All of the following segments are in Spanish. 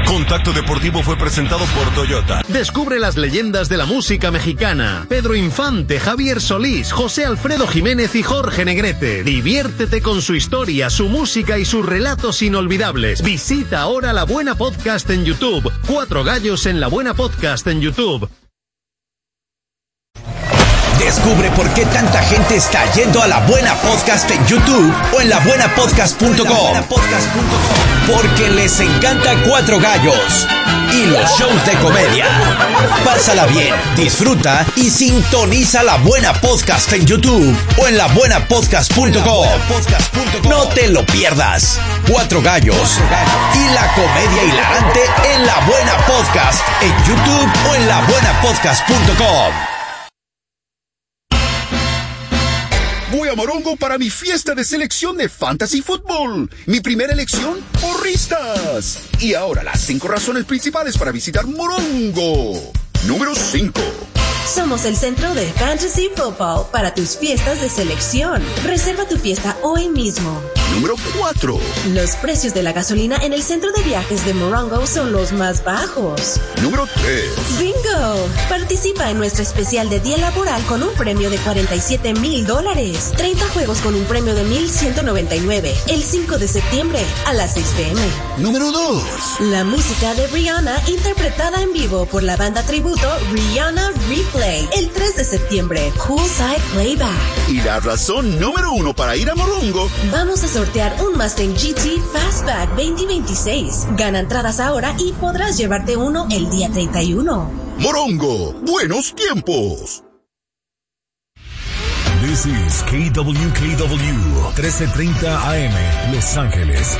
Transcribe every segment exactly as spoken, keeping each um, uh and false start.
Contacto Deportivo fue presentado por Toyota. Descubre las leyendas de la música mexicana. Pedro Infante, Javier Solís, José Alfredo Jiménez y Jorge Negrete. Diviértete con su historia, su música y sus relatos inolvidables. Visita ahora La Buena Podcast en YouTube. Cuatro Gallos en La Buena Podcast en YouTube. Descubre por qué tanta gente está yendo a La Buena Podcast en YouTube o en la buena podcast punto com. Porque les encanta Cuatro Gallos y los shows de comedia. Pásala bien, disfruta y sintoniza La Buena Podcast en YouTube o en la buena podcast punto com. No te lo pierdas. Cuatro Gallos y la comedia hilarante en La Buena Podcast en YouTube o en la buena podcast punto com. Voy a Morongo para mi fiesta de selección de Fantasy Football. Mi primera elección, porristas. Y ahora las cinco razones principales para visitar Morongo. Número cinco. Somos el centro de Fantasy Football para tus fiestas de selección. Reserva tu fiesta hoy mismo. Número cuatro. Los precios de la gasolina en el centro de viajes de Morongo son los más bajos. Número tres. ¡Bingo! Participa en nuestro especial de día laboral con un premio de cuarenta y siete mil dólares. treinta juegos con un premio de mil ciento noventa y nueve. El cinco de septiembre a las seis p m. Número dos. La música de Rihanna interpretada en vivo por la banda tributo Rihanna Replay. El tres de septiembre. Poolside Playback. Y la razón número uno para ir a Morongo. Vamos a sortear un Mustang G T Fastback veinte veintiséis. Gana entradas ahora y podrás llevarte uno el día treinta y uno. Morongo, buenos tiempos. This is K W K W trece treinta A M, Los Ángeles.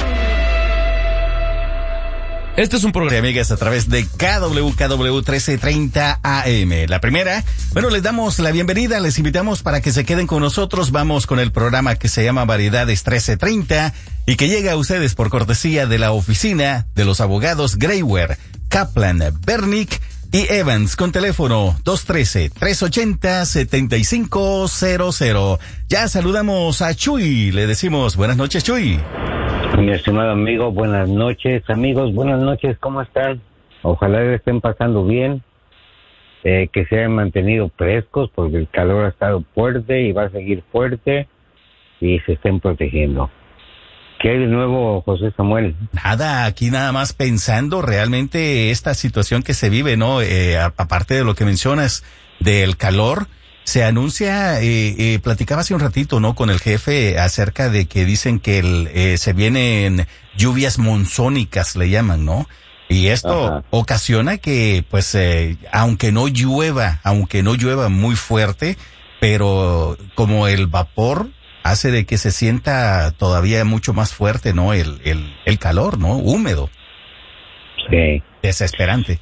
Este es un programa, amigas, a través de K W K W trece treinta A M. La primera, bueno, les damos la bienvenida, les invitamos para que se queden con nosotros. Vamos con el programa que se llama Variedades trece treinta y que llega a ustedes por cortesía de la oficina de los abogados Greywer, Kaplan, Bernick y Evans, con teléfono dos uno tres, tres ocho cero, siete cinco cero cero. Ya saludamos a Chuy, le decimos buenas noches, Chuy. Mi estimado amigo, buenas noches. Amigos, buenas noches, ¿cómo están? Ojalá que estén pasando bien, eh, que se hayan mantenido frescos porque el calor ha estado fuerte y va a seguir fuerte y se estén protegiendo. ¿Qué hay de nuevo, José Samuel? Nada, aquí nada más pensando realmente esta situación que se vive, ¿no? Eh, aparte de lo que mencionas del calor, se anuncia, eh, eh, platicaba hace un ratito, ¿no? Con el jefe acerca de que dicen que el, eh, se vienen lluvias monzónicas, le llaman, ¿no? Y esto Ajá. ocasiona que, pues, eh, aunque no llueva, aunque no llueva muy fuerte, pero como el vapor hace de que se sienta todavía mucho más fuerte, ¿no? El, el, el calor, ¿no? Húmedo. Sí. Desesperante.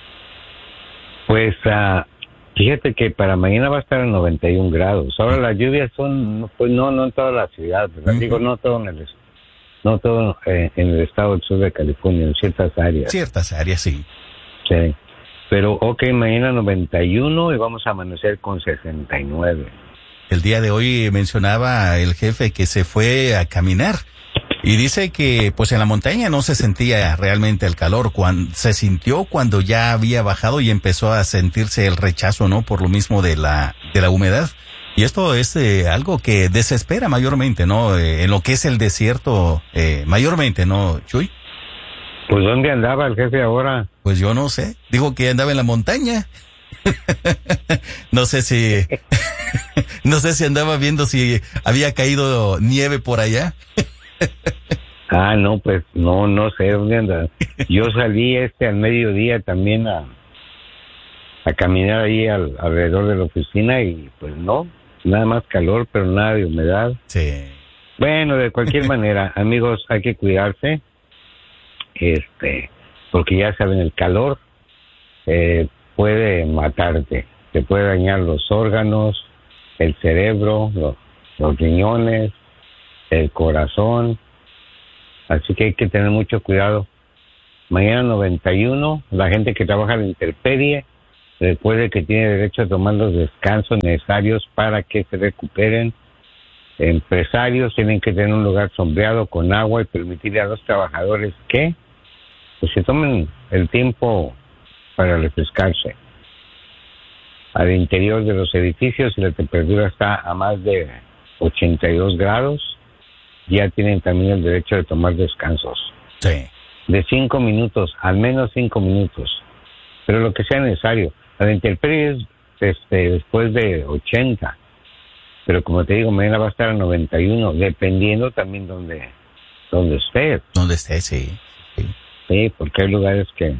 Pues, uh, fíjate que para mañana va a estar a noventa y un grados. Ahora las lluvias son, pues no, no en toda la ciudad, ¿verdad? Uh-huh. Digo, no todo en el, no todo eh, en el estado del sur de California, en ciertas áreas. Ciertas áreas, sí. Sí. Pero, ok, mañana noventa y uno y vamos a amanecer con sesenta y nueve. El día de hoy mencionaba el jefe que se fue a caminar y dice que pues en la montaña no se sentía realmente el calor, cuando se sintió cuando ya había bajado y empezó a sentirse el rechazo, ¿no? Por lo mismo de la de la humedad. Y esto es eh, algo que desespera mayormente, ¿no? Eh, en lo que es el desierto, eh, mayormente, ¿no, Chuy? Pues ¿dónde andaba el jefe ahora? Pues yo no sé. Dijo que andaba en la montaña. No sé si no sé si andaba viendo si había caído nieve por allá. Ah, no, pues no, no sé dónde anda. Yo salí este al mediodía también a a caminar ahí al, alrededor de la oficina y pues no, nada más calor, pero nada de humedad. Sí. Bueno, de cualquier manera, amigos, hay que cuidarse, este, porque ya saben, el calor eh, puede matarte, te puede dañar los órganos, el cerebro, los, los riñones, el corazón, así que hay que tener mucho cuidado. Mañana noventa y uno, la gente que trabaja en la intemperie recuerde que tiene derecho a tomar los descansos necesarios para que se recuperen. Empresarios tienen que tener un lugar sombreado con agua y permitirle a los trabajadores que que se tomen el tiempo para refrescarse. Al interior de los edificios, si la temperatura está a más de ochenta y dos grados, ya tienen también el derecho de tomar descansos. Sí. De cinco minutos, al menos cinco minutos. Pero lo que sea necesario. La intemperie es este, después de ochenta. Pero como te digo, mañana va a estar a noventa y uno, dependiendo también donde, donde estés. Donde estés, sí. sí. Sí, porque hay lugares que,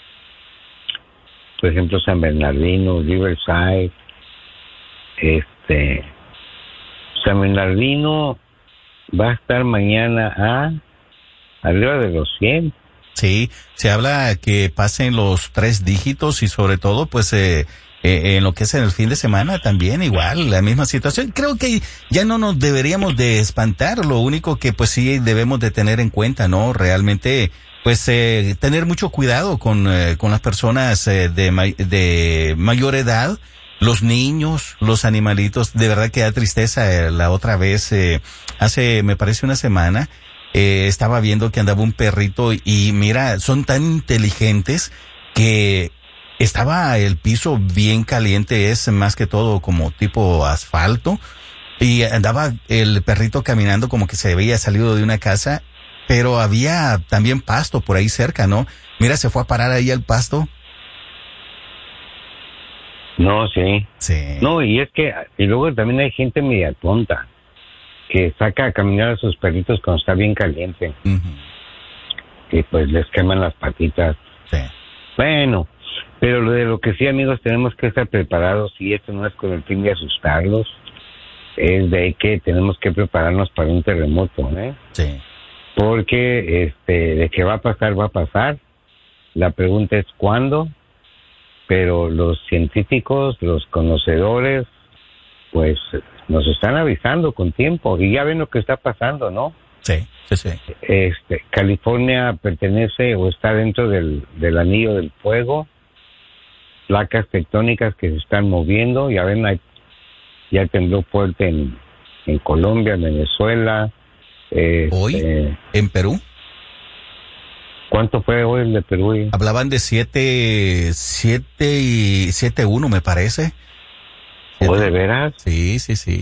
por ejemplo, San Bernardino, Riverside, este, San Bernardino va a estar mañana a arriba de los cien. Sí, se habla que pasen los tres dígitos y sobre todo, pues, eh, eh, en lo que es en el fin de semana también igual, la misma situación. Creo que ya no nos deberíamos de espantar, lo único que pues sí debemos de tener en cuenta, ¿no? Realmente, pues, eh, tener mucho cuidado con, eh, con las personas eh, de, may- de mayor edad, los niños, los animalitos. De verdad que da tristeza. Eh, la otra vez, eh, hace, me parece una semana, eh, estaba viendo que andaba un perrito y mira, son tan inteligentes que estaba el piso bien caliente, es más que todo como tipo asfalto, y andaba el perrito caminando como que se había salido de una casa, pero había también pasto por ahí cerca, ¿no? Mira, se fue a parar ahí al pasto. No, sí. Sí. No, y es que, y luego también hay gente media tonta que saca a caminar a sus perritos cuando está bien caliente. Uh-huh. Y pues les queman las patitas. Sí. Bueno, pero lo de lo que sí, amigos, tenemos que estar preparados, y esto no es con el fin de asustarlos, es de que tenemos que prepararnos para un terremoto, ¿eh? Sí. Porque este, de que va a pasar, va a pasar. La pregunta es cuándo, pero los científicos, los conocedores, pues nos están avisando con tiempo, y ya ven lo que está pasando, ¿no? Sí, sí, sí. Este, California pertenece o está dentro del, del anillo del fuego, placas tectónicas que se están moviendo, ya ven, hay, ya tembló fuerte en, en Colombia, en Venezuela. Este, ¿Hoy? ¿En Perú? ¿Cuánto fue hoy el de Perú? Hablaban de siete, siete y siete uno, me parece. ¿O de veras? Sí, sí, sí.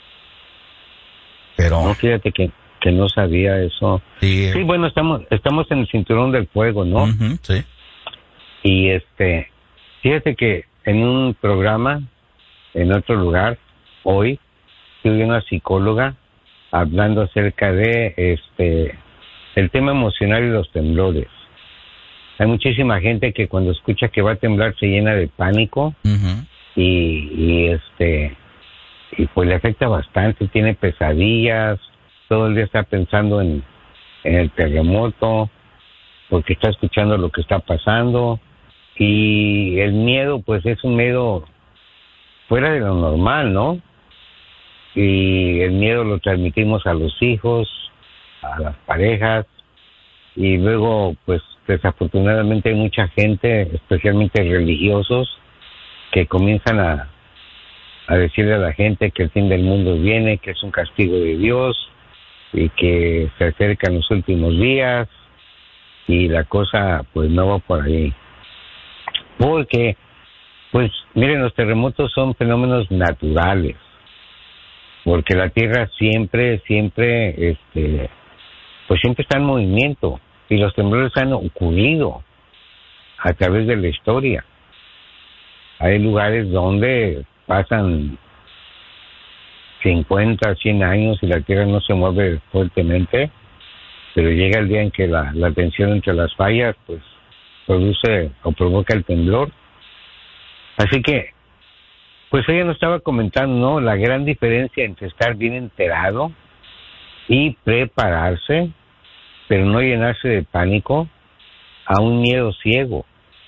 Pero no, fíjate que, que no sabía eso. Sí, sí, bueno, estamos estamos en el cinturón del fuego, ¿no? Uh-huh, sí. Y este, fíjate que en un programa, en otro lugar, hoy, tuve una psicóloga hablando acerca de este el tema emocional y los temblores. Hay muchísima gente que cuando escucha que va a temblar se llena de pánico. Uh-huh. y, y este y pues le afecta bastante, tiene pesadillas, todo el día está pensando en, en el terremoto, porque está escuchando lo que está pasando, y el miedo pues es un miedo fuera de lo normal, ¿no? Y el miedo lo transmitimos a los hijos, a las parejas, y luego pues desafortunadamente hay mucha gente, especialmente religiosos, que comienzan a, a decirle a la gente que el fin del mundo viene, que es un castigo de Dios y que se acercan los últimos días, y la cosa pues no va por ahí. Porque, pues miren, los terremotos son fenómenos naturales, porque la Tierra siempre, siempre, este, pues siempre está en movimiento, y los temblores han ocurrido a través de la historia. Hay lugares donde pasan cincuenta, cien años y la Tierra no se mueve fuertemente, pero llega el día en que la, la tensión entre las fallas pues produce o provoca el temblor. Así que, pues ella nos estaba comentando, ¿no?, la gran diferencia entre estar bien enterado y prepararse, pero no llenarse de pánico, a un miedo ciego.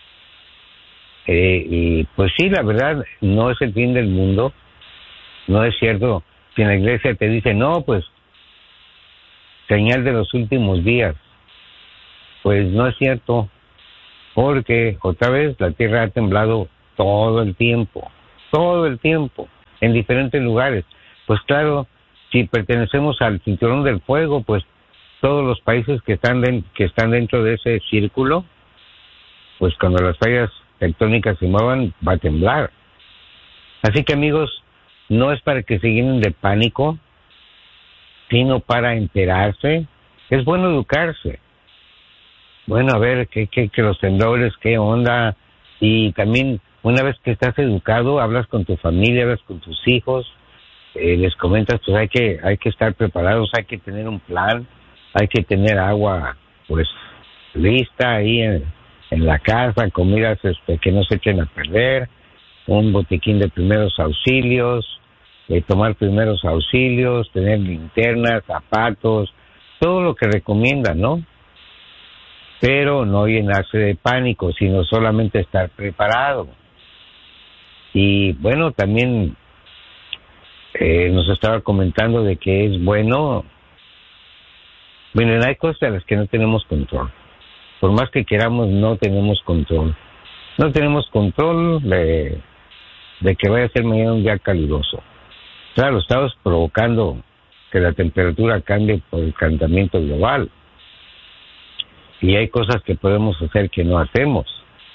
Eh, y pues sí, la verdad, no es el fin del mundo. No es cierto. Si en la iglesia te dice, no, pues, señal de los últimos días, pues no es cierto, porque otra vez la Tierra ha temblado todo el tiempo, todo el tiempo, en diferentes lugares. Pues claro, si pertenecemos al cinturón del fuego, pues todos los países que están de, que están dentro de ese círculo, pues cuando las fallas tectónicas se muevan, va a temblar. Así que, amigos, no es para que se llenen de pánico, sino para enterarse. Es bueno educarse. Bueno, a ver, que, que, que los temblores, qué onda. Y también, una vez que estás educado, hablas con tu familia, hablas con tus hijos, eh, les comentas, pues hay que, hay que estar preparados, hay que tener un plan, hay que tener agua, pues, lista ahí en, en la casa, comidas este, que no se echen a perder, un botiquín de primeros auxilios, eh, tomar primeros auxilios, tener linternas, zapatos, todo lo que recomiendan, ¿no? Pero no llenarse de pánico, sino solamente estar preparado. Y bueno, también eh, nos estaba comentando de que es bueno. Miren, hay cosas a las que no tenemos control. Por más que queramos, no tenemos control. No tenemos control de, de que vaya a ser mañana un día caluroso. Claro, estamos provocando que la temperatura cambie por el calentamiento global. Y hay cosas que podemos hacer que no hacemos.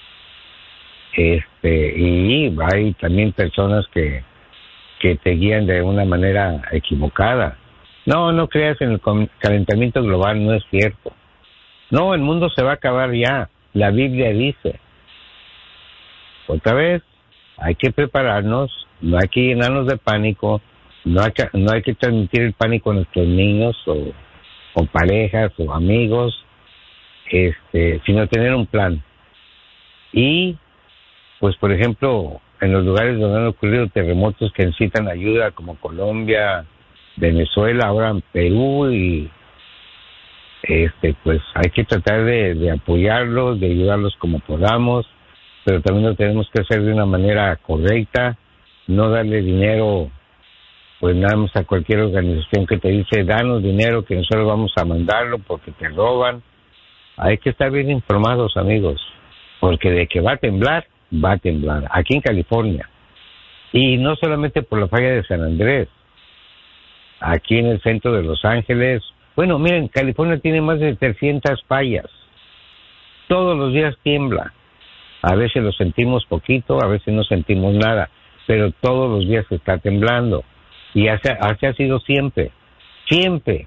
Este, y hay también personas que, que te guían de una manera equivocada. No, no creas en el calentamiento global, no es cierto. No, el mundo se va a acabar ya. La Biblia dice. Otra vez, hay que prepararnos, no hay que llenarnos de pánico, no hay que, no hay que transmitir el pánico a nuestros niños o, o parejas o amigos. Este, sino tener un plan. Y, pues, por ejemplo, en los lugares donde han ocurrido terremotos que necesitan ayuda, como Colombia, Venezuela, ahora en Perú, y este, pues hay que tratar de, de apoyarlos, de ayudarlos como podamos, pero también lo tenemos que hacer de una manera correcta, no darle dinero, pues nada más a cualquier organización que te dice, danos dinero que nosotros vamos a mandarlo porque te roban. Hay que estar bien informados, amigos, porque de que va a temblar, va a temblar. Aquí en California. Y no solamente por la falla de San Andrés. Aquí en el centro de Los Ángeles. Bueno, miren, California tiene más de trescientas fallas. Todos los días tiembla. A veces lo sentimos poquito, a veces no sentimos nada. Pero todos los días está temblando. Y así, así ha sido siempre. Siempre.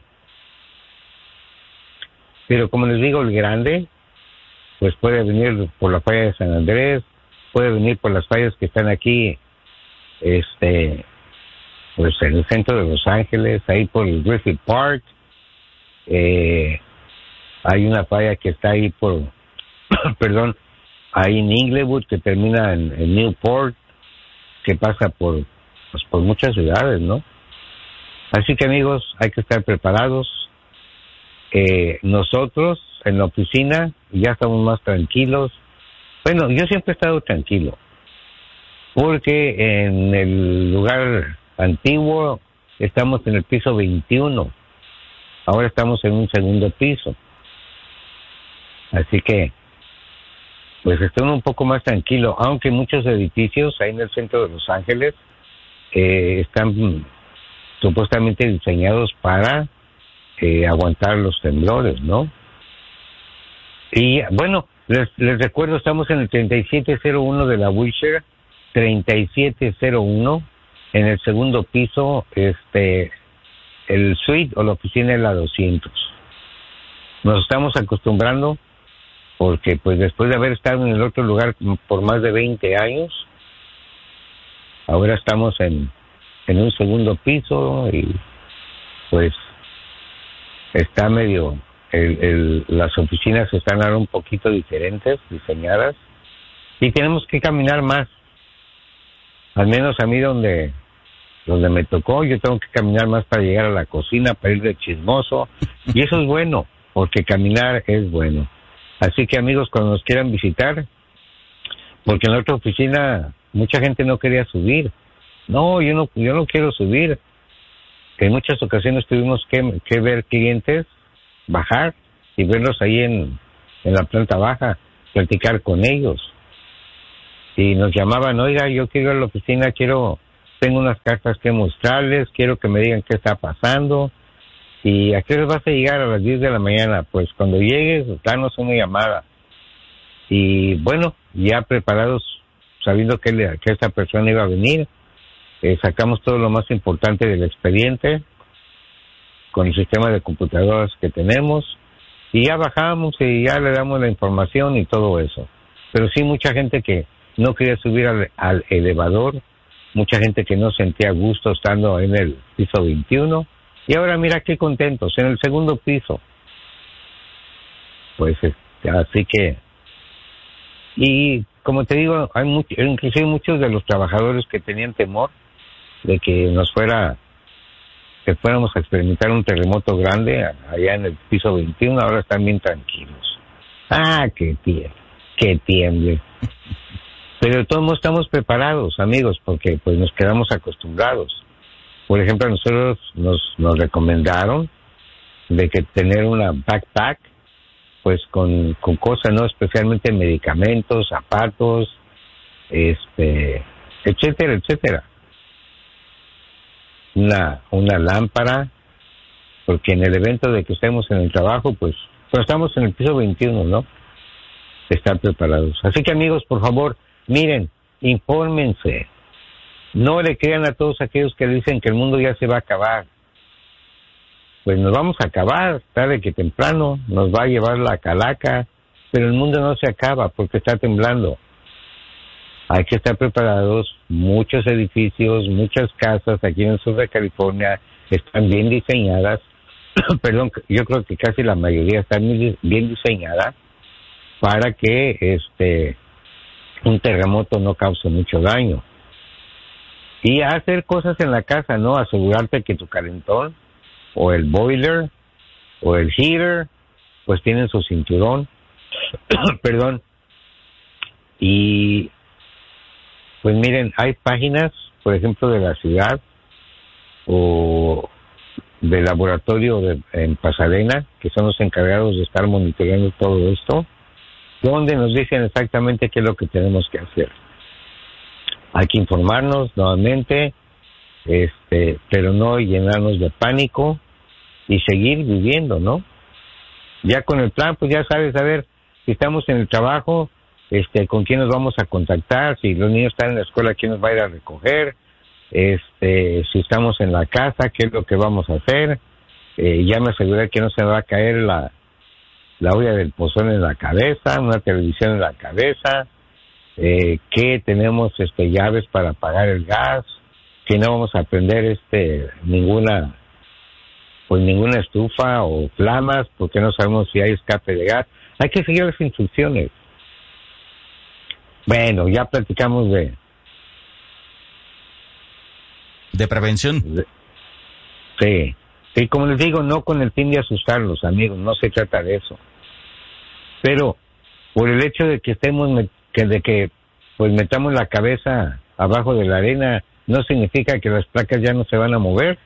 Pero como les digo, el grande, pues puede venir por la falla de San Andrés, puede venir por las fallas que están aquí, este, pues en el centro de Los Ángeles, ahí por el Griffith Park. Eh, hay una falla que está ahí por, perdón, ahí en Inglewood, que termina en, en Newport, que pasa por, pues por muchas ciudades, ¿no? Así que, amigos, hay que estar preparados. Eh, nosotros en la oficina ya estamos más tranquilos. Bueno, yo siempre he estado tranquilo porque en el lugar antiguo estamos en el piso veintiuno, ahora estamos en un segundo piso, así que pues estoy un poco más tranquilo, aunque muchos edificios ahí en el centro de Los Ángeles eh, están supuestamente diseñados para Eh, aguantar los temblores, ¿no? Y bueno, les, les recuerdo, estamos en el treinta y siete cero uno de la Wilshire, treinta y siete cero uno, en el segundo piso, este, el suite o la oficina es la doscientos. Nos estamos acostumbrando porque pues después de haber estado en el otro lugar por más de veinte años, ahora estamos en, en un segundo piso y pues está medio, el, el, las oficinas están ahora un poquito diferentes, diseñadas, y tenemos que caminar más. Al menos a mí donde, donde me tocó, yo tengo que caminar más para llegar a la cocina, para ir de chismoso, y eso es bueno, porque caminar es bueno. Así que, amigos, cuando nos quieran visitar, porque en la otra oficina mucha gente no quería subir. No, yo no, yo no quiero subir. En muchas ocasiones tuvimos que, que ver clientes bajar y verlos ahí en, en la planta baja, platicar con ellos. Y nos llamaban, oiga, yo quiero ir a la oficina, quiero, tengo unas cartas que mostrarles, quiero que me digan qué está pasando. ¿Y a qué hora vas a llegar? A las diez de la mañana. Pues cuando llegues, danos una llamada. Y bueno, ya preparados, sabiendo que, le, que esta persona iba a venir, eh, sacamos todo lo más importante del expediente con el sistema de computadoras que tenemos y ya bajamos y ya le damos la información y todo eso. Pero sí, mucha gente que no quería subir al, al elevador, mucha gente que no sentía gusto estando en el piso veintiuno, y ahora mira qué contentos, en el segundo piso. Pues así que, y como te digo, hay mucho, inclusive muchos de los trabajadores que tenían temor de que nos fuera, que fuéramos a experimentar un terremoto grande allá en el piso veintiuno, ahora están bien tranquilos. Ah, que tiemble, que tiemble. Pero de todos modos estamos preparados, amigos, porque pues nos quedamos acostumbrados. Por ejemplo, a nosotros nos, nos recomendaron de que tener una backpack, pues con, con cosas, ¿no? Especialmente medicamentos, zapatos, este, etcétera, etcétera. Una, una lámpara, porque en el evento de que estemos en el trabajo, pues, pues estamos en el piso veintiuno, ¿no? Estar preparados. Así que, amigos, por favor, miren, infórmense. No le crean a todos aquellos que dicen que el mundo ya se va a acabar. Pues nos vamos a acabar, tarde que temprano, nos va a llevar la calaca, pero el mundo no se acaba porque está temblando. Hay que estar preparados. Muchos edificios, muchas casas aquí en el sur de California están bien diseñadas. Perdón, yo creo que casi la mayoría están bien diseñadas para que este un terremoto no cause mucho daño. Y hacer cosas en la casa, ¿no? Asegurarte que tu calentón o el boiler o el heater pues tienen su cinturón. Perdón. Y pues miren, hay páginas, por ejemplo, de la ciudad o del laboratorio de, en Pasadena, que son los encargados de estar monitoreando todo esto, donde nos dicen exactamente qué es lo que tenemos que hacer. Hay que informarnos nuevamente, este, pero no llenarnos de pánico y seguir viviendo, ¿no? Ya con el plan, pues ya sabes, a ver, si estamos en el trabajo, este, con quién nos vamos a contactar, si los niños están en la escuela, quién nos va a ir a recoger, este, si estamos en la casa, qué es lo que vamos a hacer. Eh, ya me aseguré que no se me va a caer la, la olla del pozón en la cabeza, una televisión en la cabeza, eh, que tenemos este llaves para apagar el gas, que no vamos a prender este ninguna pues ninguna estufa o flamas porque no sabemos si hay escape de gas. Hay que seguir las instrucciones. Bueno, ya platicamos de de prevención. De, sí, sí, como les digo, no con el fin de asustarlos, amigos, no se trata de eso. Pero por el hecho de que estemos que de que pues metamos la cabeza abajo de la arena, no significa que las placas ya no se van a mover.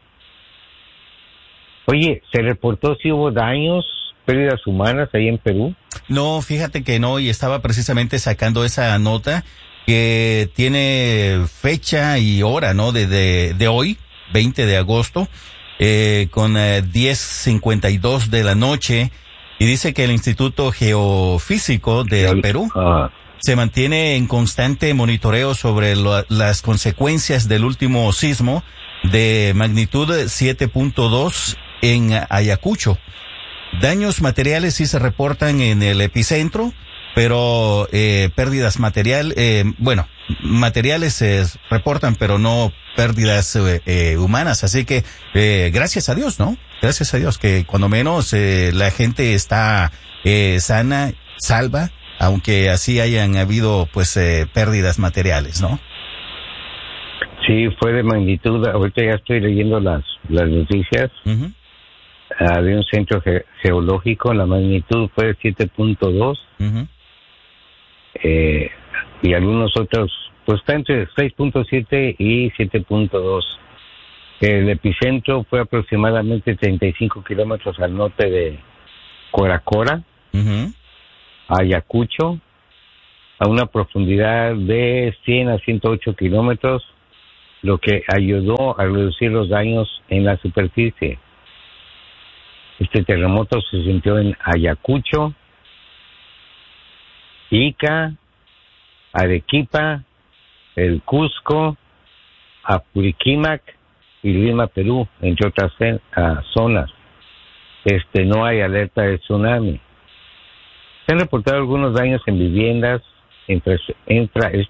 Oye, ¿se reportó si hubo daños, pérdidas humanas ahí en Perú? No, fíjate que no, y estaba precisamente sacando esa nota que tiene fecha y hora, ¿no? De, de, de hoy, veinte de agosto, eh, con eh, diez cincuenta y dos de la noche, y dice que el Instituto Geofísico del El, Perú uh, se mantiene en constante monitoreo sobre lo, las consecuencias del último sismo de magnitud siete punto dos en Ayacucho. Daños materiales sí se reportan en el epicentro, pero eh, pérdidas material, eh, bueno, materiales se reportan, pero no pérdidas eh, eh, humanas. Así que eh, gracias a Dios, ¿no? Gracias a Dios que cuando menos eh, la gente está eh, sana, salva, aunque así hayan habido pues eh, pérdidas materiales, ¿no? Sí, fue de magnitud. Ahorita ya estoy leyendo las las noticias. Uh-huh. Uh, de un centro ge- geológico, la magnitud fue de siete punto dos. Uh-huh. Eh, y algunos otros, pues está entre seis punto siete y siete punto dos. El epicentro fue aproximadamente treinta y cinco kilómetros al norte de Coracora, uh-huh. Ayacucho, a una profundidad de cien a ciento ocho kilómetros, lo que ayudó a reducir los daños en la superficie. Este terremoto se sintió en Ayacucho, Ica, Arequipa, el Cusco, Apuriquímac y Lima, Perú, entre otras uh, zonas. Este, no hay alerta de tsunami. Se han reportado algunos daños en viviendas. Entra, entra